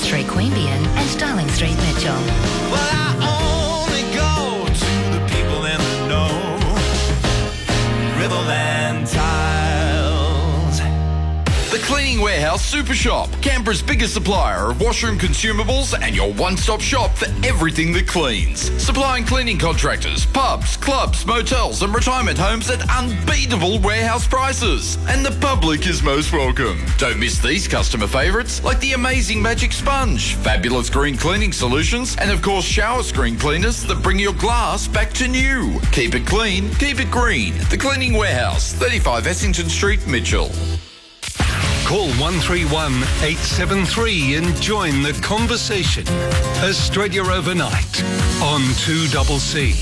Street, Queanbeyan and Darling Street, Mitchell. Well, I only go to the people in the know. Riverland Tiles. The Cleaning Warehouse Super Shop, Canberra's biggest supplier of washroom consumables and your one-stop shop for everything that cleans. Supplying cleaning contractors, pubs, clubs, motels and retirement homes at unbeatable warehouse prices. And the public is most welcome. Don't miss these customer favourites like the amazing Magic Sponge, fabulous green cleaning solutions and of course shower screen cleaners that bring your glass back to new. Keep it clean, keep it green. The Cleaning Warehouse, 35 Essington Street, Mitchell. Call 131 873 and join the conversation. Australia Overnight on 2CC.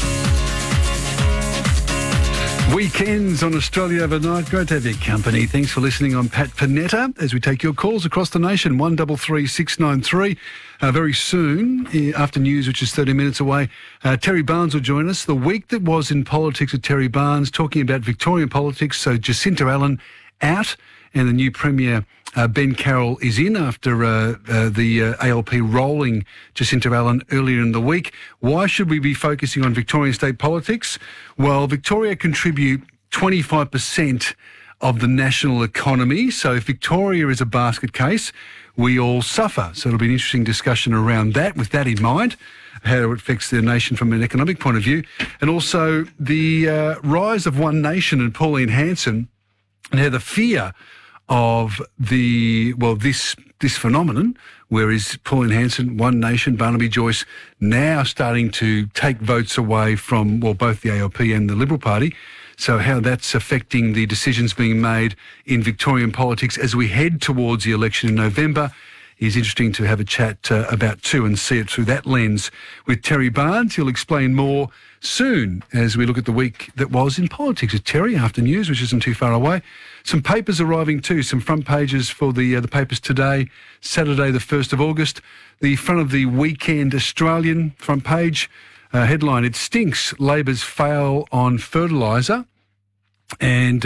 Weekends on Australia Overnight. Great to have your company. Thanks for listening. I'm Pat Panetta as we take your calls across the nation. 133 693. Very soon, after news, which is 30 minutes away, Terry Barnes will join us. The week that was in politics with Terry Barnes, talking about Victorian politics. So Jacinta Allen out, and the new Premier, Ben Carroll, is in after the ALP rolling Jacinta Allen earlier in the week. Why should we be focusing on Victorian state politics? Well, Victoria contribute 25% of the national economy. So if Victoria is a basket case, we all suffer. So it'll be an interesting discussion around that, with that in mind, how it affects the nation from an economic point of view. And also the rise of One Nation and Pauline Hanson, and how the fear of this phenomenon, where is Pauline Hanson, One Nation, Barnaby Joyce, now starting to take votes away from, both the ALP and the Liberal Party. So how that's affecting the decisions being made in Victorian politics as we head towards the election in November is interesting to have a chat about too, and see it through that lens with Terry Barnes. He'll explain more soon as we look at the week that was in politics with Terry after news, which isn't too far away. Some papers arriving too, some front pages for the papers today, Saturday the 1st of August. The front of the Weekend Australian front page, headline, "It stinks, Labor's fail on fertiliser." And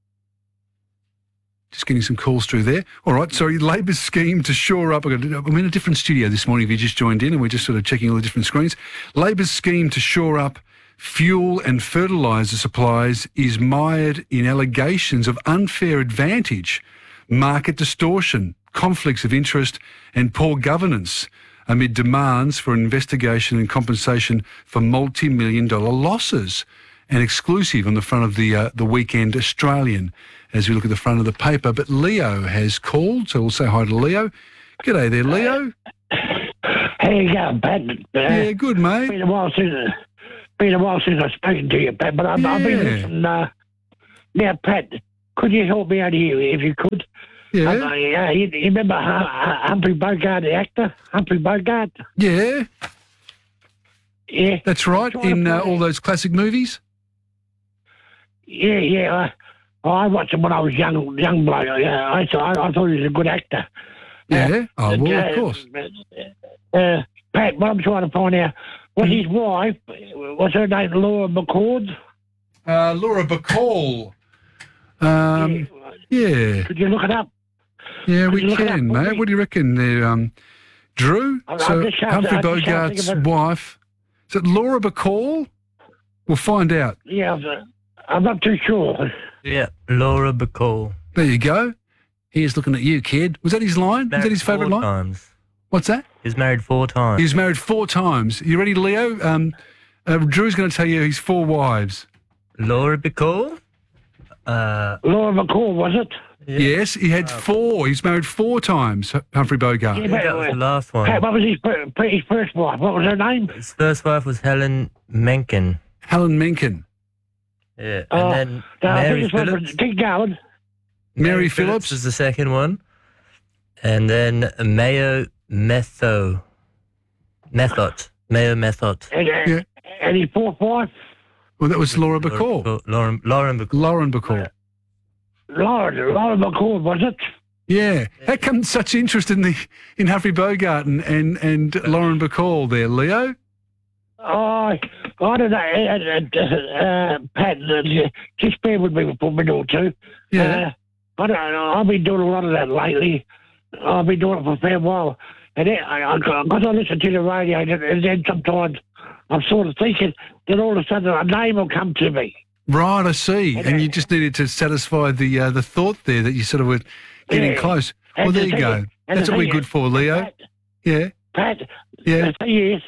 just getting some calls through there. All right, sorry, Labor's scheme to shore up... I'm in a different studio this morning if you just joined in, and we're just sort of checking all the different screens. Labor's scheme to shore up fuel and fertiliser supplies is mired in allegations of unfair advantage, market distortion, conflicts of interest and poor governance amid demands for an investigation and compensation for multi-million-dollar losses. And exclusive on the front of the Weekend Australian as we look at the front of the paper. But Leo has called, so we'll say hi to Leo. G'day there, Leo. How you going, Pat? Yeah, good, mate. Been a while since I've spoken to you, Pat, but I've been listening. Now, Pat, could you help me out here if you could? Yeah. You remember Humphrey Bogart, the actor? Humphrey Bogart? Yeah. Yeah. That's right, in all those classic movies? Yeah. I watched him when I was young bloke. I thought he was a good actor. Yeah. Of course. Pat, what I'm trying to find out, was his wife, what's her name, Laura McCord? Laura Bacall. Yeah. Could you look it up? Yeah, we can, mate. What do you reckon there, Drew? Humphrey Bogart's wife. Is it Laura Bacall? We'll find out. Yeah, I'm not too sure. Yeah, Laura Bacall. There you go. He's looking at you, kid. Was that his line? Was that his favourite line? 4 times. What's that? He's married 4 times. He's married 4 times. You ready, Leo? Drew's going to tell you he's 4 wives. Laura Bacall? Laura McCall, was it? Yeah. Yes, he had 4. He's married 4 times, Humphrey Bogart. Yeah, That was the last one. Pat, what was his first wife? What was her name? His first wife was Helen Mencken. Helen Mencken. Yeah, and then Mary Phillips. Keep going. Mary Phillips was the second one. And then Mayo Method. Mayo Method. And his fourth wife? Well, that was Laura Bacall. Lauren Bacall. Lauren Bacall. Laura McCall, was it? Yeah. How come such interest in Humphrey Bogart and Lauren Bacall there, Leo? I don't know, Pat, just bear with me for a minute or two. Yeah. I don't know, I've been doing a lot of that lately. I've been doing it for a fair while. And then I listen to the radio, and then sometimes I'm sort of thinking, then all of a sudden a name will come to me. Right, I see. And you just needed to satisfy the thought there that you sort of were getting close. Well, there you go. That's what we're good for, Leo. Pat, Yeah. the thing is,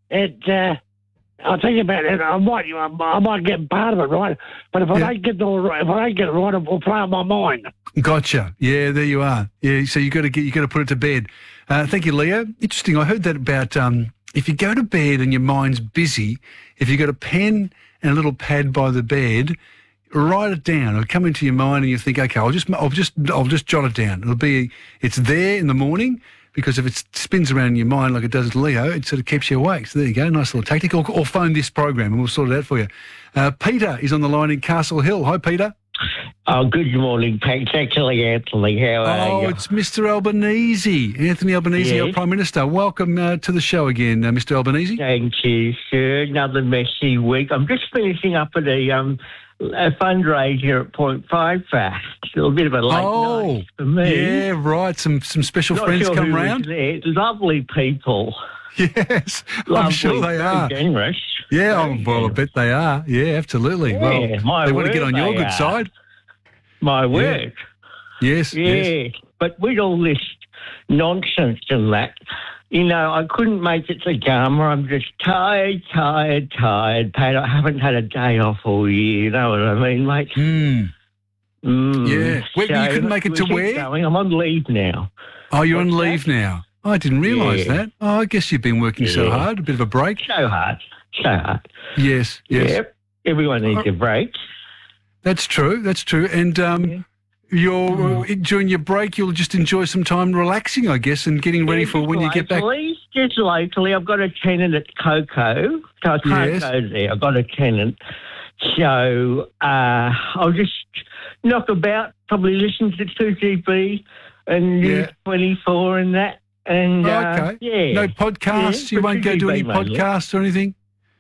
I think about it. I might get part of it right, but if I don't get it right, I'll play on my mind. Gotcha. Yeah, there you are. Yeah, so you got to put it to bed. Thank you, Leo. Interesting. I heard that about if you go to bed and your mind's busy, if you got a pen and a little pad by the bed, write it down. It'll come into your mind, and you think, okay, I'll just jot it down. It's there in the morning. Because if it spins around in your mind like it does with Leo, it sort of keeps you awake. So there you go, nice little tactic. Or phone this program and we'll sort it out for you. Peter is on the line in Castle Hill. Hi, Peter. Oh, good morning, Pat. It's actually Anthony. How are you? Oh, it's Mr. Albanese. Anthony Albanese, Yes. Our Prime Minister. Welcome to the show again, Mr. Albanese. Thank you, sir. Another messy week. I'm just finishing up at a fundraiser at Point Five Fast. A little bit of a late night for me. Yeah, right. Some special Not friends sure come who was round. there. Lovely people. Yes, I'm Lovely, sure they very are. generous. Yeah, Very well, I generous. bet they are. Yeah, absolutely. Yeah, Well, my they want to get word, on your they good are. side. My word. Yes, Yeah, yes. but with all this nonsense and that, I couldn't make it to Gamma. I'm just tired, Pat. I haven't had a day off all year, you know what I mean, mate? Yeah. You couldn't make it to we keep where? going. I'm on leave now. Oh, you're on What's leave now. Oh, I didn't realise Yeah. that. Oh, I guess you've been working so Yeah. hard. A bit of a break. So hard. Yes, yes. Yep. Everyone needs a break. That's true. That's true. And during your break, you'll just enjoy some time relaxing, I guess, and getting ready for when you get back. Just locally, I've got a tenant at Coco. So I can't Yes. go there. I've got a tenant. So I'll just knock about, probably listen to 2GB and News 24 and that. And Okay. yeah. No podcasts? Yeah, You won't go do any 2GB mainly. podcasts or anything?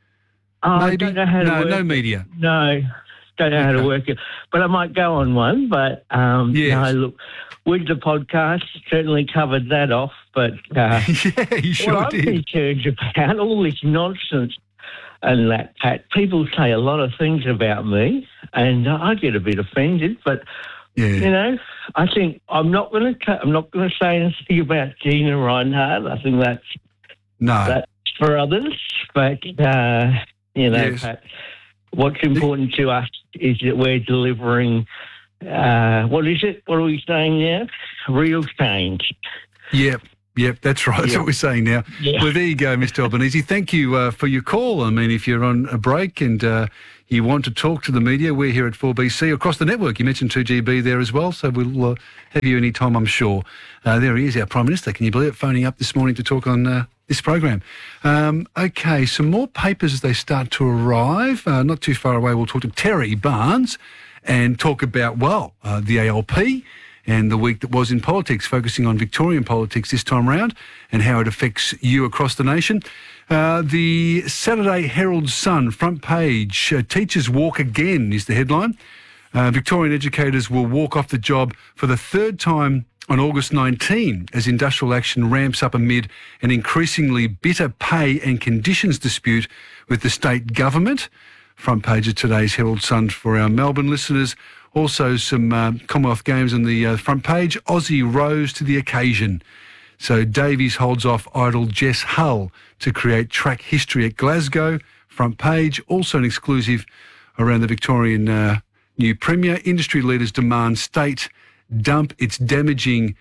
I Maybe? don't know how to work No it. media. No, don't know how to work it. But I might go on one. But Yes. no, look, with the podcast, certainly covered that off. But Yeah, you sure what did. I'm concerned about, all this nonsense and that, Pat, people say a lot of things about me, and I get a bit offended. But Yeah. I think I'm not going to say anything about Gina Reinhardt. I think that's for others. But Yes. Pat, what's important to us is that we're delivering. What is it? What are we saying now? Real change. Yep, that's right. That's what we're saying now. Yeah. Well, there you go, Mr. Albanese. Thank you for your call. I mean, if you're on a break and you want to talk to the media, we're here at 4BC across the network. You mentioned 2GB there as well, so we'll have you any time, I'm sure. There he is, our Prime Minister. Can you believe it? Phoning up this morning to talk on this program. Okay, some more papers as they start to arrive. Not too far away, we'll talk to Terry Barnes and talk about, the ALP and the week that was in politics, focusing on Victorian politics this time round and how it affects you across the nation. The Saturday Herald Sun front page, teachers walk again is the headline. Victorian educators will walk off the job for the third time on August 19 as industrial action ramps up amid an increasingly bitter pay and conditions dispute with the state government. Front page of today's Herald Sun for our Melbourne listeners. Also some Commonwealth Games on the front page. Aussie rose to the occasion. So Davies holds off idol Jess Hull to create track history at Glasgow. Front page. Also an exclusive around the Victorian new Premier. Industry leaders demand state dump its damaging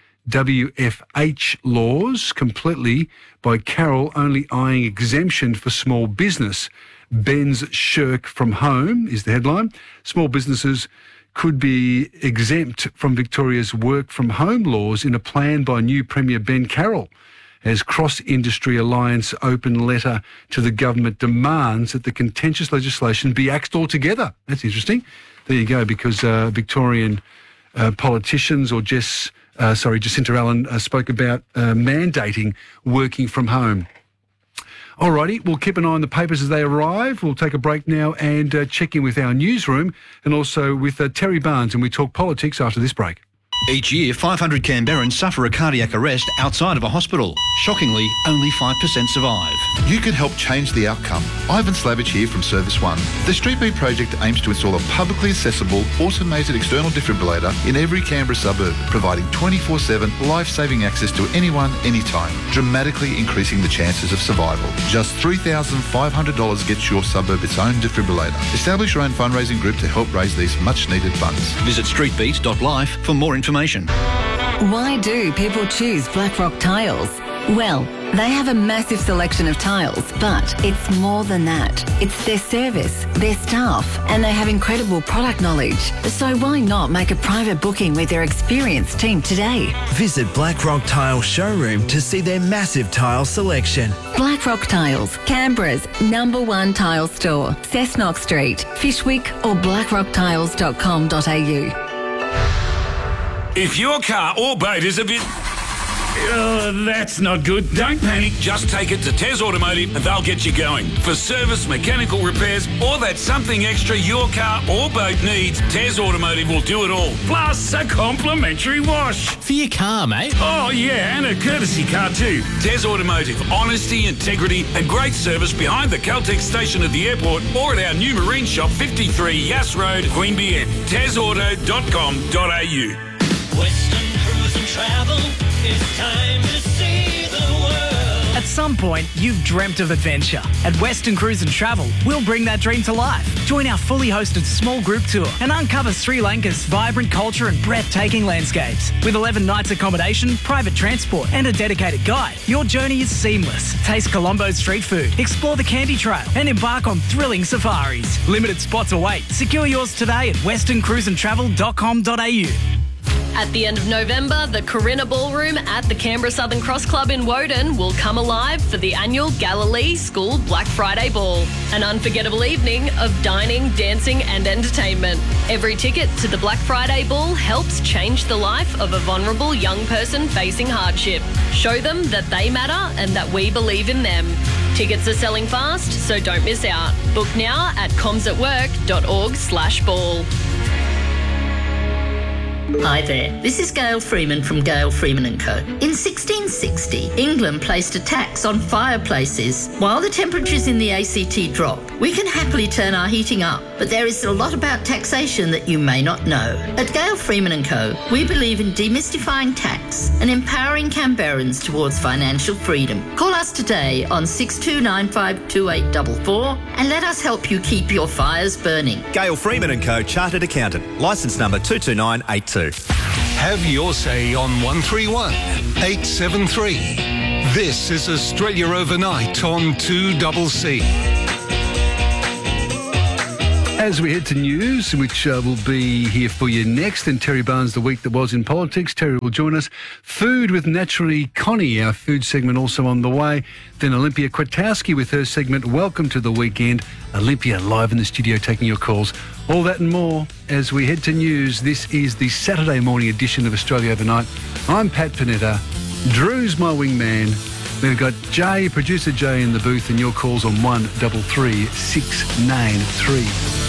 WFH laws completely by Carroll only eyeing exemption for small business. Ben's shirk from home is the headline. Small businesses could be exempt from Victoria's work from home laws in a plan by new Premier Ben Carroll, as Cross-Industry Alliance open letter to the government demands that the contentious legislation be axed altogether. That's interesting. There you go, because Victorian politicians or Jacinta Allen spoke about mandating working from home. Alrighty, we'll keep an eye on the papers as they arrive. We'll take a break now and check in with our newsroom and also with Terry Barnes, and we talk politics after this break. Each year, 500 Canberrans suffer a cardiac arrest outside of a hospital. Shockingly, only 5% survive. You can help change the outcome. Ivan Slavich here from Service One. The Street Beat project aims to install a publicly accessible, automated external defibrillator in every Canberra suburb, providing 24/7 life-saving access to anyone, anytime, dramatically increasing the chances of survival. Just $3,500 gets your suburb its own defibrillator. Establish your own fundraising group to help raise these much-needed funds. Visit streetbeat.life for more information. Why do people choose Blackrock Tiles? Well, they have a massive selection of tiles, but it's more than that. It's their service, their staff, and they have incredible product knowledge. So why not make a private booking with their experienced team today? Visit Blackrock Tile Showroom to see their massive tile selection. Blackrock Tiles, Canberra's #1 tile store. Cessnock Street, Fishwick or blackrocktiles.com.au. If your car or boat is a bit... that's not good. Don't panic. Just take it to Tez Automotive and they'll get you going. For service, mechanical repairs, or that something extra your car or boat needs, Tez Automotive will do it all. Plus a complimentary wash. For your car, mate. Oh, yeah, and a courtesy car too. Tez Automotive. Honesty, integrity and great service behind the Caltex station at the airport or at our new marine shop, 53 Yass Road, Queanbeyan. TezAuto.com.au. Western Cruise and Travel, it's time to see the world. At some point, you've dreamt of adventure. At Western Cruise and Travel, we'll bring that dream to life. Join our fully hosted small group tour and uncover Sri Lanka's vibrant culture and breathtaking landscapes. With 11 nights accommodation, private transport and a dedicated guide, your journey is seamless. Taste Colombo's street food, explore the Candy Trail and embark on thrilling safaris. Limited spots await. Secure yours today at westerncruiseandtravel.com.au. At the end of November, the Corinna Ballroom at the Canberra Southern Cross Club in Woden will come alive for the annual Galilee School Black Friday Ball, an unforgettable evening of dining, dancing and entertainment. Every ticket to the Black Friday Ball helps change the life of a vulnerable young person facing hardship. Show them that they matter and that we believe in them. Tickets are selling fast, so don't miss out. Book now at comsatwork.org/ball. Hi there, this is Gail Freeman from Gail Freeman & Co. In 1660, England placed a tax on fireplaces. While the temperatures in the ACT drop, we can happily turn our heating up, but there is a lot about taxation that you may not know. At Gail Freeman & Co, we believe in demystifying tax and empowering Canberrans towards financial freedom. Call us today on 62952844 and let us help you keep your fires burning. Gail Freeman & Co, Chartered Accountant, licence number 22982. Have your say on 131 873. This is Australia Overnight on 2CC. As we head to news, which will be here for you next, and Terry Barnes, the week that was in politics. Terry will join us. Food with Naturally Connie, our food segment also on the way. Then Olympia Kwiatkowski with her segment, Welcome to the Weekend. Olympia live in the studio taking your calls. All that and more as we head to news. This is the Saturday morning edition of Australia Overnight. I'm Pat Panetta. Drew's my wingman. We've got Jay, producer Jay in the booth, and your calls on 133693.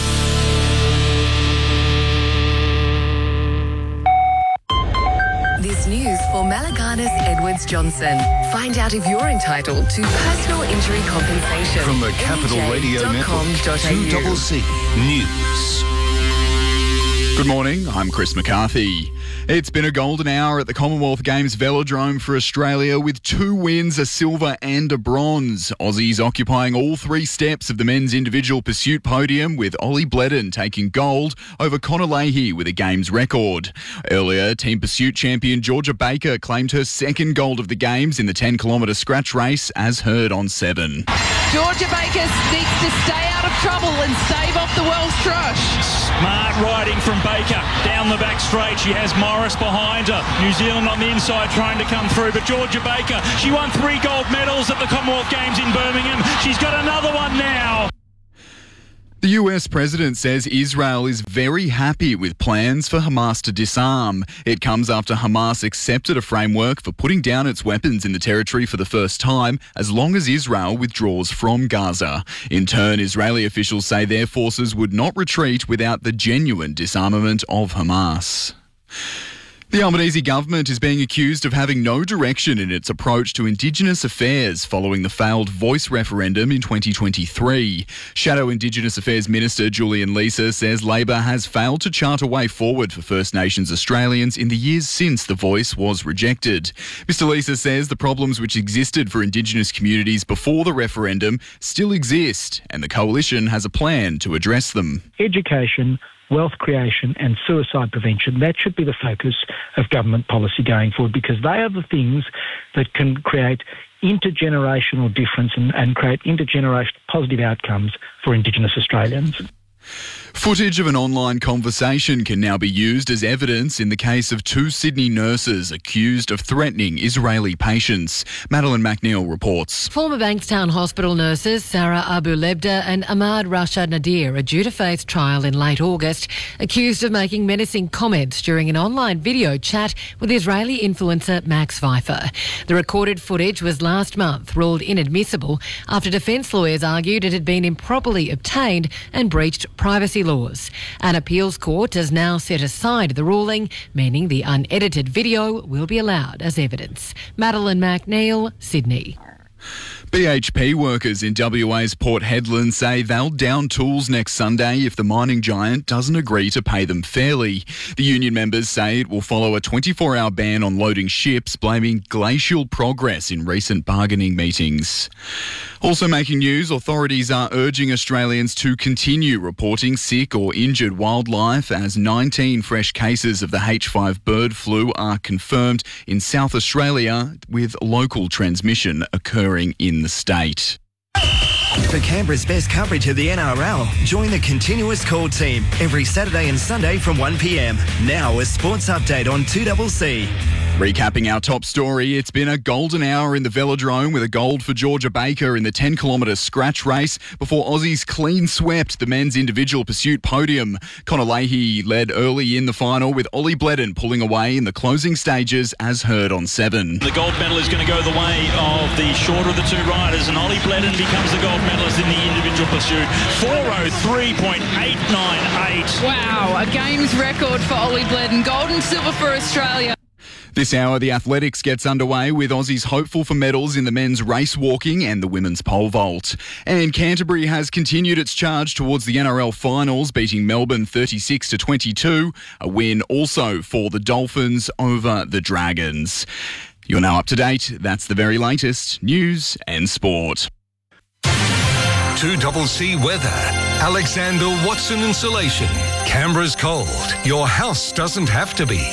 This news for Malaganas Edwards Johnson. Find out if you're entitled to personal injury compensation. From the Capital Radio Network, 2CC News. Good morning, I'm Chris McCarthy. It's been a golden hour at the Commonwealth Games Velodrome for Australia with 2 wins, a silver and a bronze. Aussies occupying all 3 steps of the men's individual pursuit podium, with Ollie Bledden taking gold over Connor Leahy with a Games record. Earlier, team pursuit champion Georgia Baker claimed her 2nd gold of the Games in the 10-kilometre scratch race, as heard on 7. Georgia Baker needs to stay out of trouble and stave off the world's crush. Smart riding from Baker down the back straight. She has Morris behind her. New Zealand on the inside trying to come through, but Georgia Baker, she won 3 gold medals at the Commonwealth Games in Birmingham. She's got another one now. The US president says Israel is very happy with plans for Hamas to disarm. It comes after Hamas accepted a framework for putting down its weapons in the territory for the first time, as long as Israel withdraws from Gaza. In turn, Israeli officials say their forces would not retreat without the genuine disarmament of Hamas. The Albanese government is being accused of having no direction in its approach to Indigenous affairs following the failed Voice referendum in 2023. Shadow Indigenous Affairs Minister Julian Leeser says Labor has failed to chart a way forward for First Nations Australians in the years since the Voice was rejected. Mr Leeser says the problems which existed for Indigenous communities before the referendum still exist, and the Coalition has a plan to address them. Education, wealth creation and suicide prevention, that should be the focus of government policy going forward, because they are the things that can create intergenerational difference and create intergenerational positive outcomes for Indigenous Australians. Footage of an online conversation can now be used as evidence in the case of 2 Sydney nurses accused of threatening Israeli patients. Madeline McNeil reports. Former Bankstown Hospital nurses Sarah Abu Lebda and Ahmad Rasha Nadir are due to face trial in late August, accused of making menacing comments during an online video chat with Israeli influencer Max Pfeiffer. The recorded footage was last month ruled inadmissible after defence lawyers argued it had been improperly obtained and breached privacy laws. An appeals court has now set aside the ruling, meaning the unedited video will be allowed as evidence. Madeline McNeil, Sydney. BHP workers in WA's Port Hedland say they'll down tools next Sunday if the mining giant doesn't agree to pay them fairly. The union members say it will follow a 24-hour ban on loading ships, blaming glacial progress in recent bargaining meetings. Also making news, authorities are urging Australians to continue reporting sick or injured wildlife as 19 fresh cases of the H5 bird flu are confirmed in South Australia, with local transmission occurring in the state. For Canberra's best coverage of the NRL, join the Continuous Call team every Saturday and Sunday from 1 p.m. Now a sports update on 2CC. Recapping our top story, it's been a golden hour in the Velodrome with a gold for Georgia Baker in the 10-kilometre scratch race before Aussies clean swept the men's individual pursuit podium. Conor Leahy led early in the final with Ollie Bledden pulling away in the closing stages as heard on 7. The gold medal is going to go the way of the shorter of the 2 riders, and Ollie Bledden becomes the gold medalist in the individual pursuit. 4:03.898. Wow, a games record for Ollie Bledden. Gold and silver for Australia. This hour, the athletics gets underway with Aussies hopeful for medals in the men's race walking and the women's pole vault. And Canterbury has continued its charge towards the NRL finals, beating Melbourne 36-22, a win also for the Dolphins over the Dragons. You're now up to date. That's the very latest news and sport. 2CC weather. Alexander Watson Insulation. Canberra's cold. Your house doesn't have to be.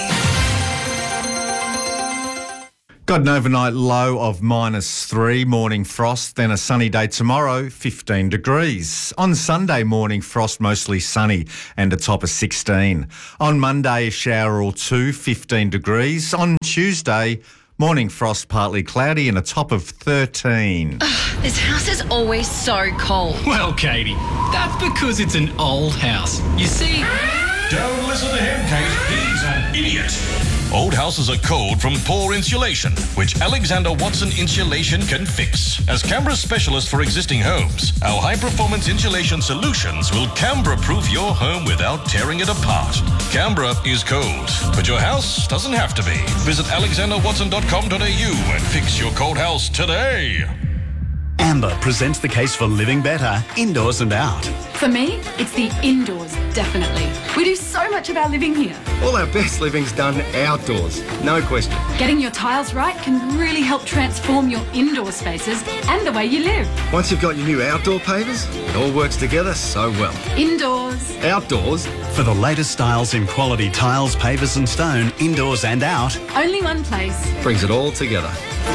Got an overnight low of -3, morning frost, then a sunny day tomorrow, 15 degrees. On Sunday, morning frost, mostly sunny and a top of 16. On Monday, a shower or 2, 15 degrees. On Tuesday, morning frost, partly cloudy and a top of 13. This house is always so cold. Well, Katie, that's because it's an old house. You see... Don't listen to him, Kate. He's an idiot. Old houses are cold from poor insulation, which Alexander Watson Insulation can fix. As Canberra's specialist for existing homes, our high-performance insulation solutions will Canberra-proof your home without tearing it apart. Canberra is cold, but your house doesn't have to be. Visit alexanderwatson.com.au and fix your cold house today. Amber presents the case for living better, indoors and out. For me, it's the indoors, definitely. We do so much of our living here. All our best living's done outdoors, no question. Getting your tiles right can really help transform your indoor spaces and the way you live. Once you've got your new outdoor pavers, it all works together so well. Indoors. Outdoors. For the latest styles in quality tiles, pavers and stone, indoors and out. Only one place. Brings it all together.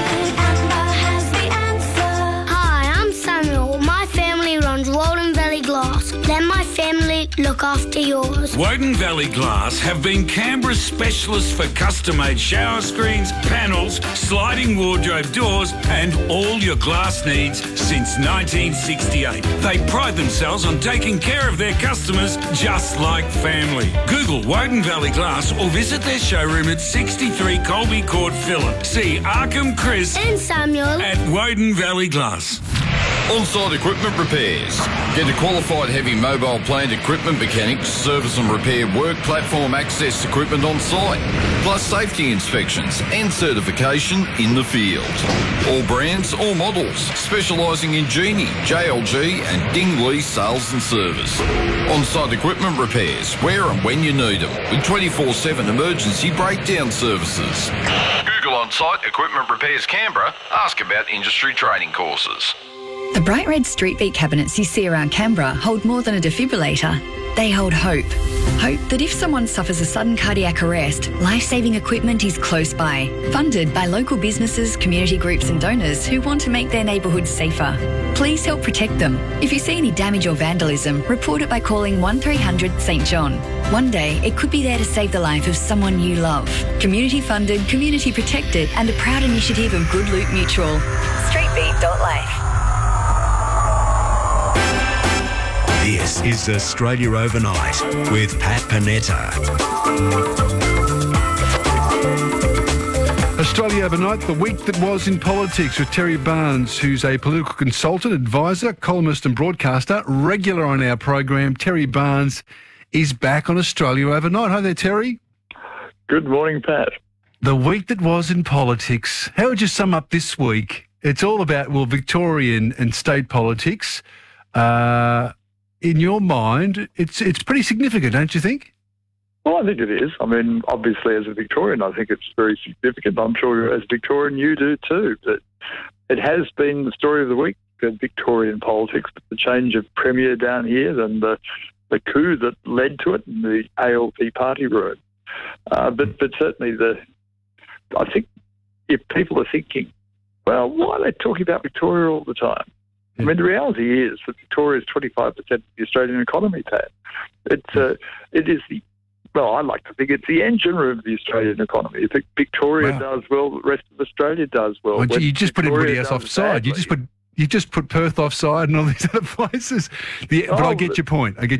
Woden Valley Glass. Let my family look after yours. Woden Valley Glass have been Canberra's specialists for custom-made shower screens, panels, sliding wardrobe doors and all your glass needs since 1968. They pride themselves on taking care of their customers just like family. Google Woden Valley Glass or visit their showroom at 63 Colby Court, Phillip. See Arkham Chris and Samuel at Woden Valley Glass. On-site equipment repairs. Get a qualified heavy mobile plant equipment mechanic to service and repair work platform access equipment on site, plus safety inspections and certification in the field. All brands, all models, specialising in Genie, JLG and Dingley sales and service. On-site equipment repairs, where and when you need them, with 24/7 emergency breakdown services. Google On-site equipment repairs Canberra. Ask about industry training courses. The bright red street beat cabinets you see around Canberra hold more than a defibrillator. They hold hope. Hope that if someone suffers a sudden cardiac arrest, life-saving equipment is close by. Funded by local businesses, community groups and donors who want to make their neighbourhoods safer. Please help protect them. If you see any damage or vandalism, report it by calling 1300 St John. One day, it could be there to save the life of someone you love. Community funded, community protected and a proud initiative of Good Loot Mutual. Streetbeat.life. This is Australia Overnight with Pat Panetta. Australia Overnight, the week that was in politics with Terry Barnes, who's a political consultant, advisor, columnist and broadcaster, regular on our program. Terry Barnes is back on Australia Overnight. Hi there, Terry. Good morning, Pat. The week that was in politics. How would you sum up this week? It's all about, well, Victorian and state politics. In your mind, it's pretty significant, don't you think? Well, I think it is. I mean, obviously, as a Victorian, I think it's very significant. I'm sure as a Victorian you do too. That it has been the story of the week in Victorian politics, but the change of Premier down here and the coup that led to it in the ALP party room. But certainly I think if people are thinking, well, why are they talking about Victoria all the time? I mean, the reality is that Victoria is 25% of the Australian economy, Pat. It is I like to think it's the engine room of the Australian economy. If Victoria does well, the rest of Australia does well. Well, you just put everybody else offside. You just put Perth offside and all these other places. But I get your point. But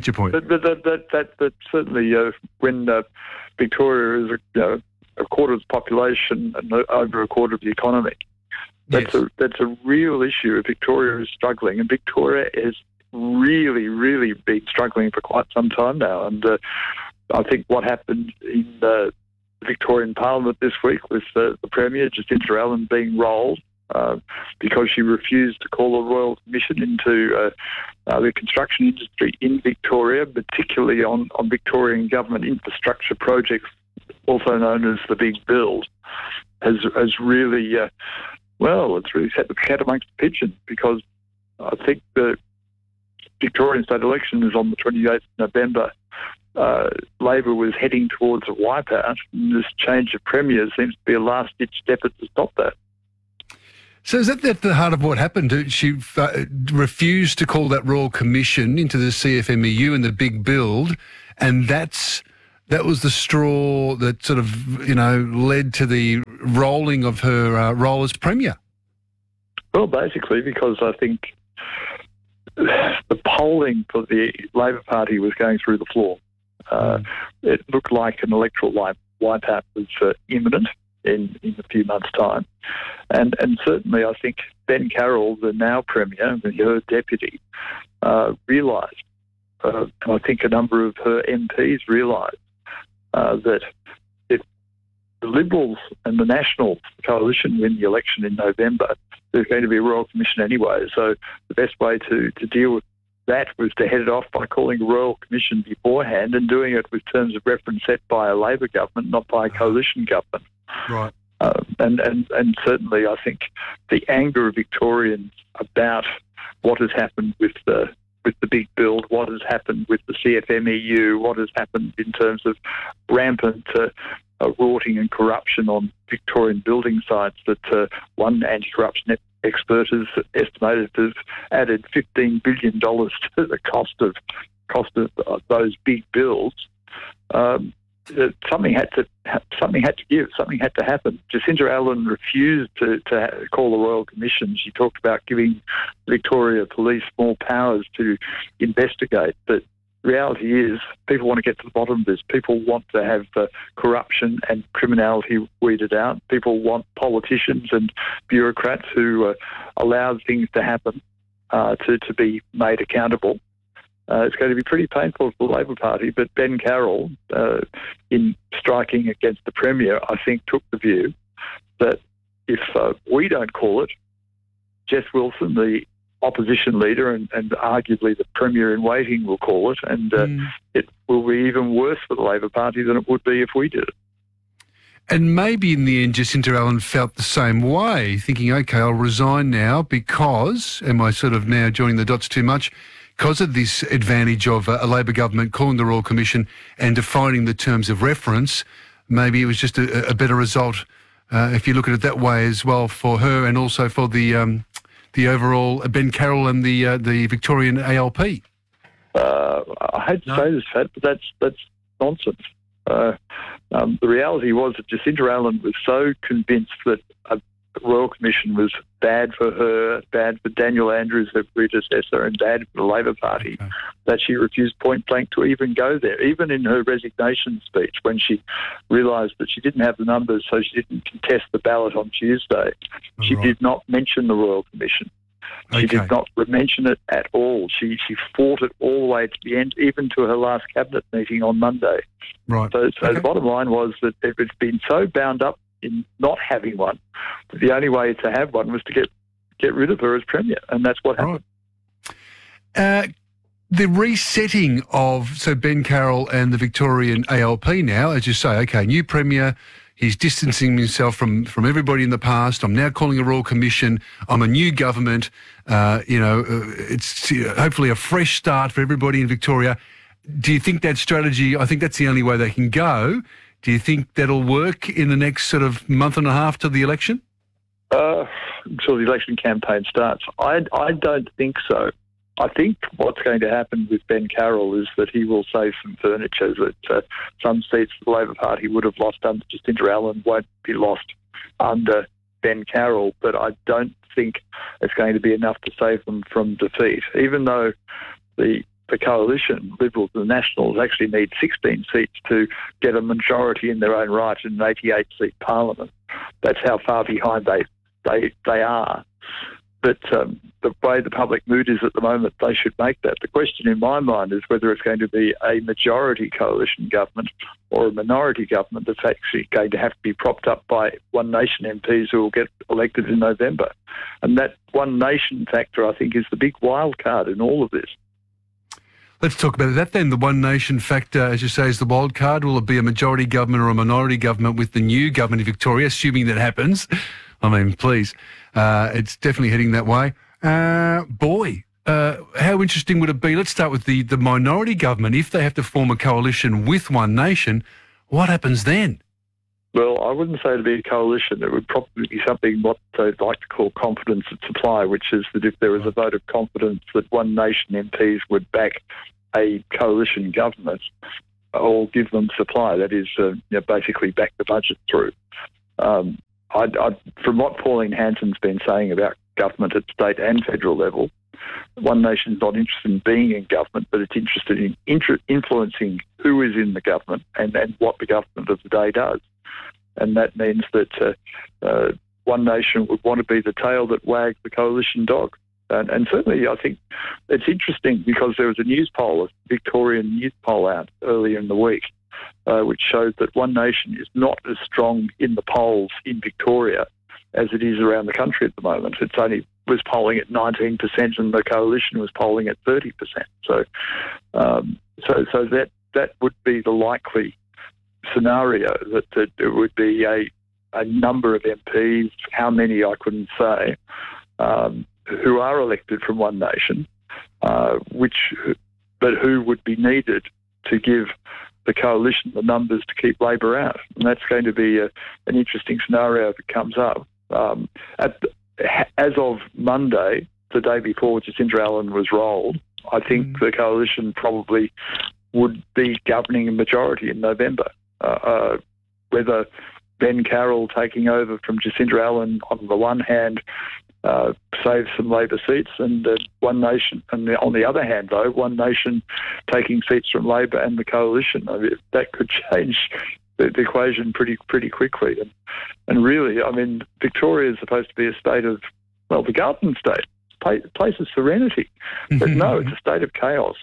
certainly when Victoria is a quarter of the population and over a quarter of the economy, that's a real issue. Victoria is struggling, and Victoria has really, really been struggling for quite some time now. And I think what happened in the Victorian Parliament this week with the Premier, Jacinta Allen, being rolled because she refused to call a Royal Commission into the construction industry in Victoria, particularly on Victorian government infrastructure projects, also known as the Big Build, has really... it's really set the cat amongst the pigeons, because I think the Victorian state election is on the 28th of November. Labor was heading towards a wipeout, and this change of Premier seems to be a last-ditch effort to stop that. So is that at the heart of what happened? She refused to call that Royal Commission into the CFMEU and the Big Build, and that was the straw that sort of, led to the rolling of her role as Premier. Well, basically, because I think the polling for the Labor Party was going through the floor. It looked like an electoral wipeout was imminent in a few months' time. And certainly I think Ben Carroll, the now Premier, her deputy, realised, I think a number of her MPs realised, that if the Liberals and the National Coalition win the election in November, there's going to be a Royal Commission anyway. So the best way to deal with that was to head it off by calling a Royal Commission beforehand and doing it with terms of reference set by a Labor government, not by a coalition government. Right. And certainly I think the anger of Victorians about what has happened with the Big Build, what has happened with the CFMEU, what has happened in terms of rampant rorting and corruption on Victorian building sites, that one anti-corruption expert has estimated to have added $15 billion to the cost of those big builds. Something had to give. Something had to happen. Jacinta Allen refused to call a Royal Commission. She talked about giving Victoria Police more powers to investigate. But the reality is, people want to get to the bottom of this. People want to have corruption and criminality weeded out. People want politicians and bureaucrats who allow things to happen to be made accountable. It's going to be pretty painful for the Labor Party, but Ben Carroll, in striking against the Premier, I think took the view that if we don't call it, Jess Wilson, the opposition leader and arguably the Premier in waiting, will call it, and it will be even worse for the Labor Party than it would be if we did it. And maybe in the end, Jacinta Allen felt the same way, thinking, OK, I'll resign now because, am I sort of now joining the dots too much, because of this advantage of a Labor government calling the Royal Commission and defining the terms of reference. Maybe it was just a better result, if you look at it that way as well, for her and also for the overall Ben Carroll and the Victorian ALP. I hate to say this, Pat, but that's nonsense. The reality was that Jacinta Allen was so convinced that a Royal Commission was bad for her, bad for Daniel Andrews, her predecessor, and bad for the Labor Party, that she refused point blank to even go there. Even in her resignation speech, when she realised that she didn't have the numbers, so she didn't contest the ballot on Tuesday, she did not mention the Royal Commission. She did not mention it at all. She fought it all the way to the end, even to her last cabinet meeting on Monday. Right. So the bottom line was that it's been so bound up in not having one, that the only way to have one was to get rid of her as Premier, and that's what happened. The resetting of Ben Carroll and the Victorian ALP now, as you say, OK, new Premier. He's distancing himself from everybody in the past. I'm now calling a Royal Commission. I'm a new government. It's hopefully a fresh start for everybody in Victoria. Do you think that strategy, I think that's the only way they can go. Do you think that'll work in the next sort of month and a half to the election? Until the election campaign starts. I don't think so. I think what's going to happen with Ben Carroll is that he will save some furniture, that some seats the Labor Party would have lost under Jacinta Allen won't be lost under Ben Carroll, but I don't think it's going to be enough to save them from defeat, even though the coalition, Liberals and Nationals, actually need 16 seats to get a majority in their own right in an 88-seat parliament. That's how far behind they are. But the way the public mood is at the moment, they should make that. The question in my mind is whether it's going to be a majority coalition government or a minority government that's actually going to have to be propped up by One Nation MPs who will get elected in November. And that One Nation factor, I think, is the big wild card in all of this. Let's talk about that then. The One Nation factor, as you say, is the wild card. Will it be a majority government or a minority government with the new government in Victoria, assuming that happens? I mean, please. It's definitely heading that way. How interesting would it be? Let's start with the minority government. If they have to form a coalition with One Nation, what happens then? Well, I wouldn't say it'd be a coalition. It would probably be something what they'd like to call confidence at supply, which is that if there was a vote of confidence that One Nation MPs would back a coalition government or give them supply, that is, basically back the budget through. From what Pauline Hanson's been saying about government at state and federal level, One Nation's not interested in being in government, but it's interested in influencing who is in the government and what the government of the day does. And that means that One Nation would want to be the tail that wags the coalition dog. And certainly I think it's interesting because there was a news poll, a Victorian news poll out earlier in the week, which showed that One Nation is not as strong in the polls in Victoria as it is around the country at the moment. It's only was polling at 19% and the coalition was polling at 30%. So that would be the likely scenario, that it would be a number of MPs, how many I couldn't say, who are elected from One Nation, but who would be needed to give the coalition the numbers to keep Labor out. And that's going to be an interesting scenario if it comes up. As of Monday, the day before Jacinta Allen was rolled, I think the coalition probably would be governing a majority in November. Whether Ben Carroll taking over from Jacinta Allen on the one hand save some Labor seats, and One Nation, and on the other hand, though, One Nation taking seats from Labor and the coalition, I mean, that could change the equation pretty quickly. And really, I mean, Victoria is supposed to be a state of, well, the Garden State. It's place of serenity. But no, it's a state of chaos.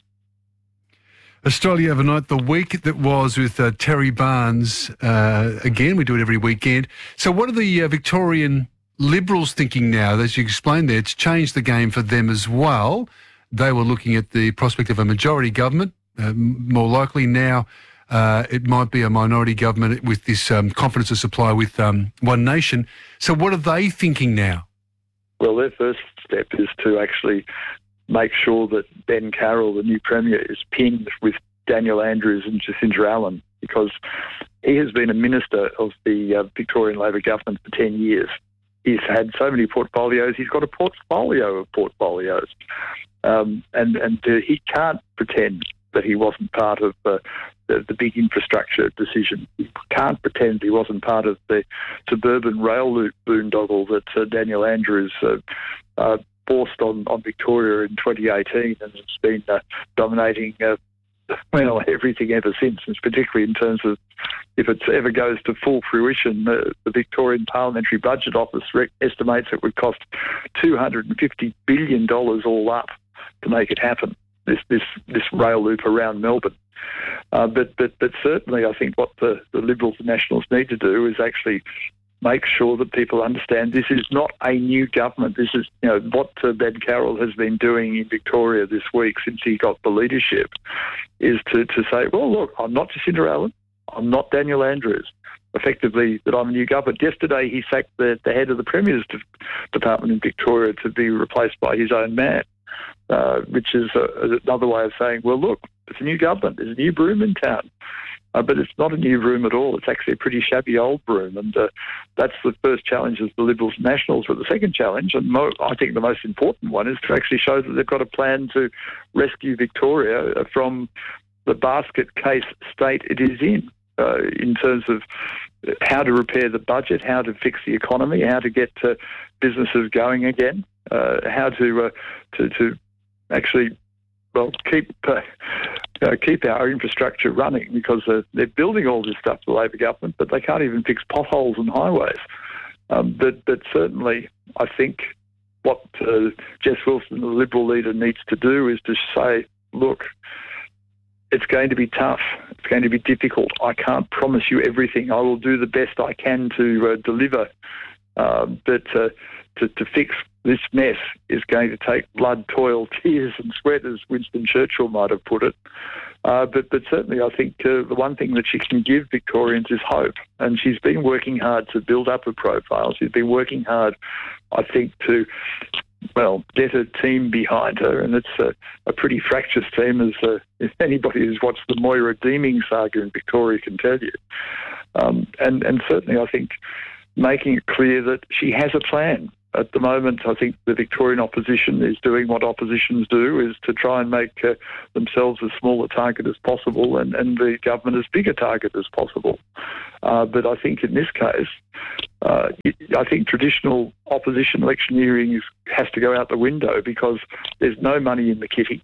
Australia Overnight, the week that was with Terry Barnes. Again, we do it every weekend. So what are the Victorian Liberals thinking now? As you explained there, it's changed the game for them as well. They were looking at the prospect of a majority government. More likely now, it might be a minority government with this confidence of supply with One Nation. So what are they thinking now? Well, their first step is to actually make sure that Ben Carroll, the new Premier, is pinned with Daniel Andrews and Jacinta Allen, because he has been a minister of the Victorian Labor government for 10 years. He's had so many portfolios. He's got a portfolio of portfolios. And he can't pretend that he wasn't part of the big infrastructure decision. He can't pretend he wasn't part of the suburban rail loop boondoggle that Daniel Andrews forced on Victoria in 2018, and it's been dominating everything ever since, and particularly in terms of if it ever goes to full fruition. The Victorian Parliamentary Budget Office estimates it would cost $250 billion all up to make it happen, this rail loop around Melbourne. But certainly I think what the Liberals and Nationals need to do is actually make sure that people understand this is not a new government. This is, what Ben Carroll has been doing in Victoria this week since he got the leadership, is to say, well, look, I'm not Jacinta Allen, I'm not Daniel Andrews. Effectively, that I'm a new government. Yesterday, he sacked the head of the Premier's department in Victoria to be replaced by his own man, which is another way of saying, well, look, it's a new government. There's a new broom in town. But it's not a new broom at all. It's actually a pretty shabby old broom. And that's the first challenge of the Liberals and Nationals. But the second challenge, and I think the most important one, is to actually show that they've got a plan to rescue Victoria from the basket case state it is in terms of how to repair the budget, how to fix the economy, how to get businesses going again, how to actually, well, keep our infrastructure running, because they're building all this stuff for the Labor government, but they can't even fix potholes and highways. But certainly, I think what Jess Wilson, the Liberal leader, needs to do is to say, look, it's going to be tough. It's going to be difficult. I can't promise you everything. I will do the best I can to deliver. But to fix this mess is going to take blood, toil, tears and sweat, as Winston Churchill might have put it. But certainly I think the one thing that she can give Victorians is hope. And she's been working hard to build up her profile. She's been working hard, I think, to get a team behind her, and it's a pretty fractious team, as if anybody who's watched the Moira Deeming saga in Victoria can tell you. And certainly I think making it clear that she has a plan. At the moment, I think the Victorian opposition is doing what oppositions do, is to try and make themselves as small a target as possible and the government as big a target as possible. But I think in this case, I think traditional opposition electioneering has to go out the window, because there's no money in the kitty.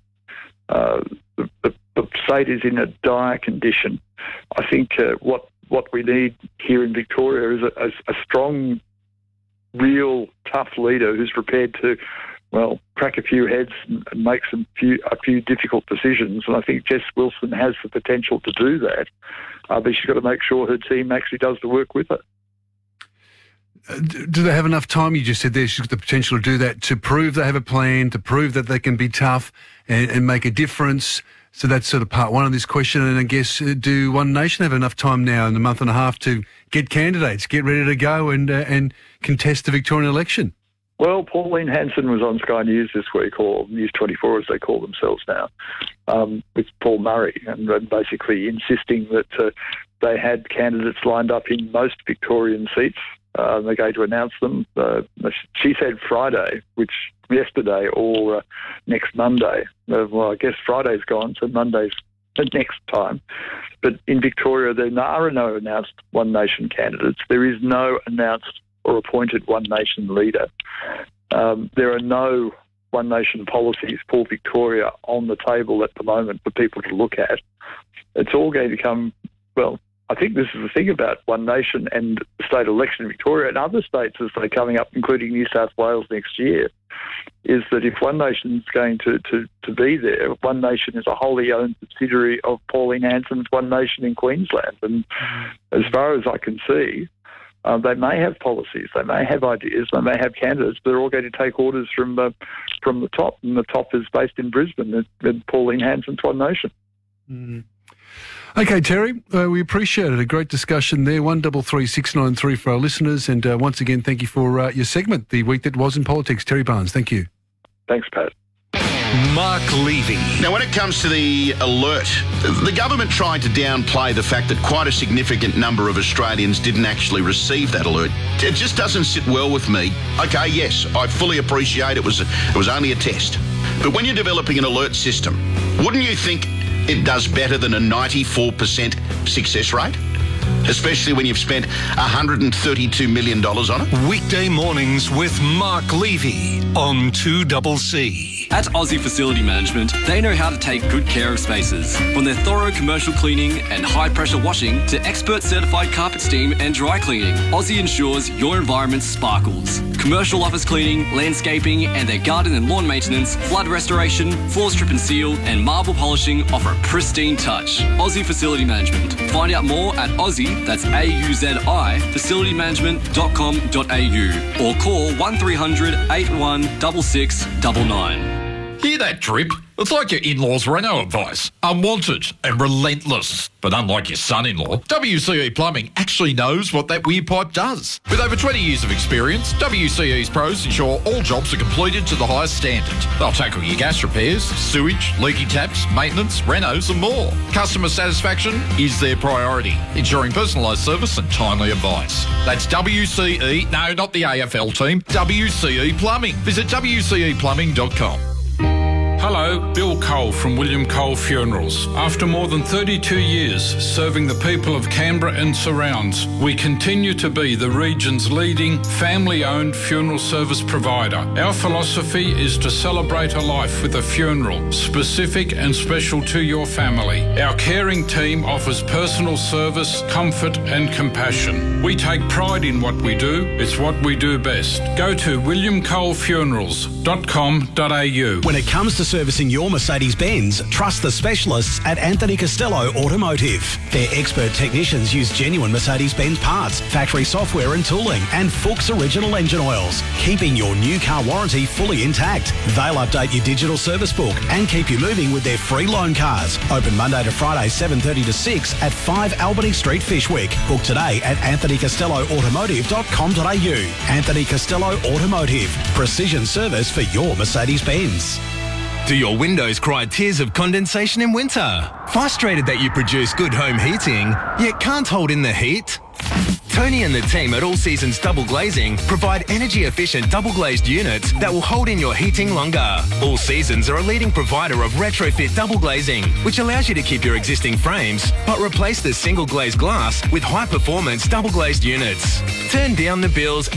The state is in a dire condition. I think what we need here in Victoria is a strong, real tough leader who's prepared to, crack a few heads and make a few difficult decisions. And I think Jess Wilson has the potential to do that, but she's got to make sure her team actually does the work with her. Do they have enough time? You just said there she's got the potential to do that, to prove they have a plan, to prove that they can be tough and make a difference. So that's sort of part one of this question. And I guess, do One Nation have enough time now in a month and a half to get candidates, get ready to go and contest the Victorian election? Well, Pauline Hanson was on Sky News this week, or News 24 as they call themselves now, with Paul Murray, and basically insisting that they had candidates lined up in most Victorian seats. They're going to announce them. She said Friday, which yesterday, or next Monday. Well, I guess Friday's gone, so Monday's the next time. But in Victoria, there are no announced One Nation candidates. There is no announced or appointed One Nation leader. There are no One Nation policies for Victoria on the table at the moment for people to look at. It's all going to come, I think this is the thing about One Nation and the state election in Victoria and other states as they're coming up, including New South Wales next year, is that if One Nation's going to be there, One Nation is a wholly owned subsidiary of Pauline Hanson's One Nation in Queensland. And as far as I can see, they may have policies, they may have ideas, they may have candidates, but they're all going to take orders from the top, and the top is based in Brisbane at Pauline Hanson's One Nation. Mm. Okay, Terry, we appreciate it. A great discussion there. 133693 for our listeners. And once again, thank you for your segment, The Week That Was in Politics. Terry Barnes, thank you. Thanks, Pat. Mark Levy. Now, when it comes to the alert, the government tried to downplay the fact that quite a significant number of Australians didn't actually receive that alert. It just doesn't sit well with me. Okay, yes, I fully appreciate it was only a test. But when you're developing an alert system, wouldn't you think it does better than a 94% success rate? Especially when you've spent $132 million on it. Weekday mornings with Mark Levy on 2CC. At Aussie Facility Management, they know how to take good care of spaces. From their thorough commercial cleaning and high-pressure washing to expert certified carpet steam and dry cleaning, Aussie ensures your environment sparkles. Commercial office cleaning, landscaping, and their garden and lawn maintenance, flood restoration, floor strip and seal, and marble polishing offer a pristine touch. Aussie Facility Management. Find out more at Aussie, that's AUZI, facilitymanagement.com.au, or call 1300 81 6699. Hear that drip? It's like your in-laws' reno advice. Unwanted and relentless. But unlike your son-in-law, WCE Plumbing actually knows what that weird pipe does. With over 20 years of experience, WCE's pros ensure all jobs are completed to the highest standard. They'll tackle your gas repairs, sewage, leaky taps, maintenance, renos and more. Customer satisfaction is their priority, ensuring personalised service and timely advice. That's WCE, no, not the AFL team, WCE Plumbing. Visit WCEplumbing.com. Hello, Bill Cole from William Cole Funerals. After more than 32 years serving the people of Canberra and surrounds, we continue to be the region's leading family-owned funeral service provider. Our philosophy is to celebrate a life with a funeral, specific and special to your family. Our caring team offers personal service, comfort and compassion. We take pride in what we do. It's what we do best. Go to williamcolefunerals.com.au. When it comes to servicing your Mercedes-Benz, trust the specialists at Anthony Costello Automotive. Their expert technicians use genuine Mercedes-Benz parts, factory software and tooling, and Fuchs original engine oils, keeping your new car warranty fully intact. They'll update your digital service book and keep you moving with their free loan cars. Open Monday to Friday, 7:30 to 6 at 5 Albany Street, Fishwick. Book today at anthonycostelloautomotive.com.au. Anthony Costello Automotive. Precision service for your Mercedes-Benz. Do your windows cry tears of condensation in winter? Frustrated that you produce good home heating, yet can't hold in the heat? Tony and the team at All Seasons Double Glazing provide energy-efficient double-glazed units that will hold in your heating longer. All Seasons are a leading provider of retrofit double glazing, which allows you to keep your existing frames, but replace the single glazed glass with high-performance double-glazed units. Turn down the bills